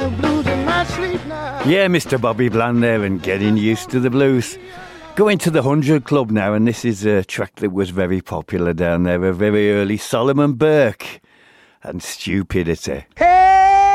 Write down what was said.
the blues in my sleep now. Yeah, Mr. Bobby Bland there and getting used to the blues. Going to the 100 Club now, and this is a track that was very popular down there, a very early Solomon Burke and Stupidity. Hey!